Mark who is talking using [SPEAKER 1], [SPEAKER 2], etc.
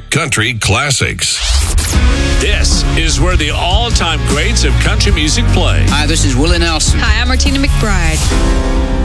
[SPEAKER 1] Country Classics.
[SPEAKER 2] This is where the all-time greats of country music play.
[SPEAKER 3] Hi, this is Willie Nelson.
[SPEAKER 4] Hi, I'm Martina McBride.